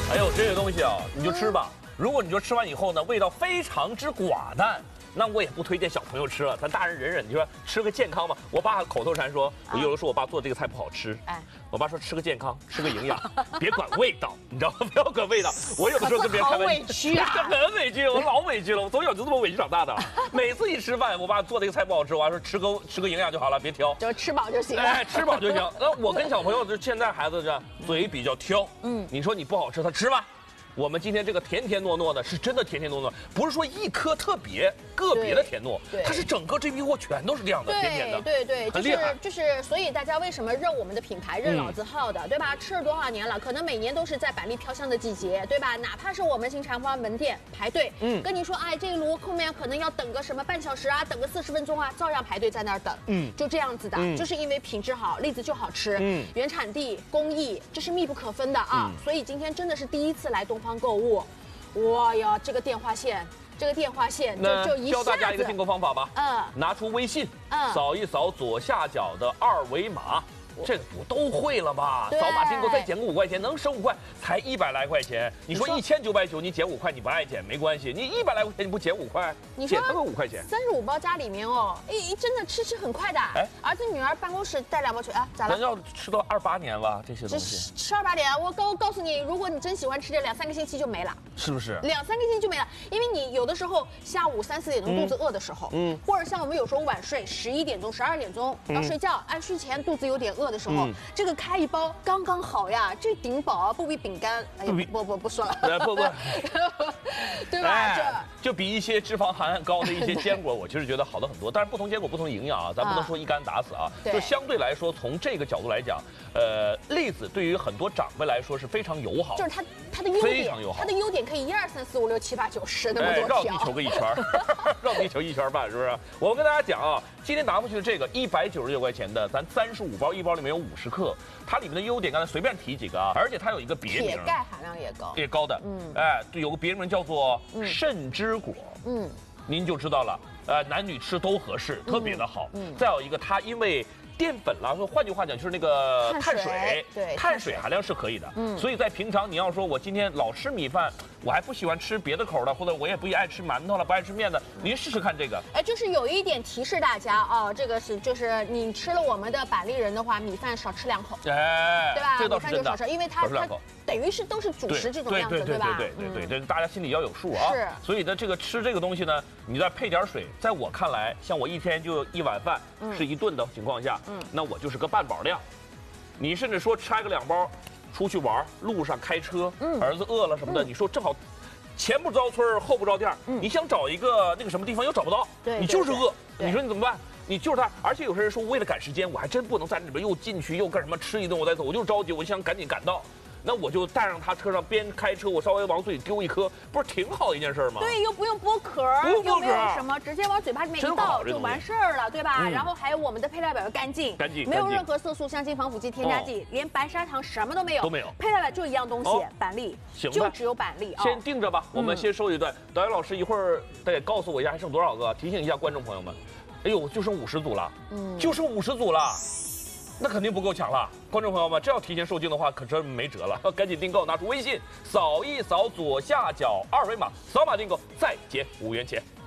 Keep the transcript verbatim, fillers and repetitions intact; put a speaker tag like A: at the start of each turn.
A: 哎呦，这个东西啊，你就吃吧。如果你说吃完以后呢，味道非常之寡淡，那我也不推荐小朋友吃了，咱大人忍忍。你说吃个健康嘛？我爸口头禅说，我有的说我爸做这个菜不好吃，哎，我爸说吃个健康，吃个营养，别管味道，你知道吗？不要管味道。我有的时候跟别人开玩笑，
B: 委屈啊，
A: 很委屈，我老委屈了，我从小就这么委屈长大的。每次一吃饭，我爸做这个菜不好吃，我还说吃个吃个营养就好了，别挑，
B: 就吃饱就行了。
A: 哎，吃饱就行。那我跟小朋友就现在孩子这嘴比较挑，嗯，你说你不好吃，他吃吧。我们今天这个甜甜糯糯的，是真的甜甜糯糯，不是说一颗特别个别的甜糯，它是整个这批货全都是这样的甜甜的，
B: 对对，
A: 很厉害。
B: 就是就是，所以大家为什么认我们的品牌，认老字号的，对吧？吃了多少年了，可能每年都是在板栗飘香的季节，对吧？哪怕是我们新茶花门店排队，嗯，跟你说，哎，这个炉后面可能要等个什么半小时啊，等个四十分钟啊，照样排队在那儿等，嗯，就这样子的，就是因为品质好，栗子就好吃，嗯，原产地、工艺，这是密不可分的啊。所以今天真的是第一次来东方购物。哇呀，这个电话线，这个电话线就就一下子。教大
A: 家一个订购方法吧。嗯。拿出微信，嗯，扫一扫左下角的二维码，这个不都会了吧？扫码订购再减个五块钱，能省五块，才一百来块钱。你说一千九百九，你减五块，你不爱减没关系。你一百来块钱你不减五块，
B: 你
A: 减他个五块钱。
B: 三十五包家里面哦，哎，真的吃吃很快的。哎，儿子女儿办公室带两包去啊，咋了？
A: 咱要吃到二八年吧，这些东西。
B: 吃二八年，我告告诉你，如果你真喜欢吃，这两三个星期就没了。
A: 是不是？
B: 两三个星期就没了，因为你有的时候下午三四点钟肚子饿的时候，嗯，或者像我们有时候晚睡，十一点钟、十二点钟要睡觉，哎，睡前肚子有点饿的时候，这个开一包刚刚好呀，这顶饱啊，不比饼干，哎呀，不不不说了，
A: 不不，
B: 对吧？这
A: 就比一些脂肪含量高的一些坚果，我其实觉得好的很多。但是不同坚果不同营养啊，咱不能说一竿打死啊。就相对来说，从这个角度来讲，呃，栗子对于很多长辈来说是非常友好，
B: 就是它它的优点，它的优点可以一二三四五六七八九十那么多条，
A: 绕地球个一圈，绕地球一圈半，是不是？我跟大家讲啊，今天拿回去的这个一百九十九块钱的，咱三十五包，一包里面有五十克，它里面的优点刚才随便提几个啊，而且它有一个别名，
B: 铁钙含量也高，
A: 也高的，嗯，哎，对，有个别名叫做肾之果，嗯，您就知道了，呃，男女吃都合适，特别的好。嗯，再有一个，它因为淀粉啦，说换句话讲就是那个碳水，
B: 对，
A: 碳水含量是可以的。嗯，所以在平常你要说我今天老吃米饭，我还不喜欢吃别的口的，或者我也不爱吃馒头了，不爱吃面的，您试试看这个。
B: 哎，就是有一点提示大家啊，这个是就是你吃了我们的板栗仁的话，米饭少吃两口，哎，对吧？
A: 这倒是真的，
B: 米饭就少吃，因为它它等于是都是主食这种样子，对吧？
A: 对对对对对，大家心里要有数啊。是。所以呢，这个吃这个东西呢，你再配点水，在我看来，像我一天就一碗饭是一顿的情况下，嗯，那我就是个半饱量。你甚至说拆个两包，出去玩，路上开车，嗯，儿子饿了什么的，你说正好，前不着村后不着店，你想找一个那个什么地方又找不到，对，你就是饿，你说你怎么办？你就是他，而且有些人说为了赶时间，我还真不能在里边又进去又干什么吃一顿我再走，我就着急，我就想赶紧赶到。那我就带上他车上边开车，我稍微往嘴里丢一颗，不是挺好一件事吗？
B: 对，又不用剥壳，又没有什么，直接往嘴巴里面一倒就完事儿了，对吧？嗯、然后还有我们的配料表又干净，
A: 干净，
B: 没有任何色素、香精、防腐剂、添加剂，哦、连白砂糖什么都没有，
A: 都没有。
B: 配料表就一样东西，哦、板栗，
A: 行，
B: 就只有板栗啊。
A: 先定着吧，我们先收一段。导演老师一会儿得告诉我一下还剩多少个，提醒一下观众朋友们。哎呦，就剩五十组了，嗯，就剩五十组了。那肯定不够抢了，观众朋友们，这要提前售罄的话，可真没辙了，赶紧订购，拿出微信扫一扫左下角二维码，扫码订购再减五元钱。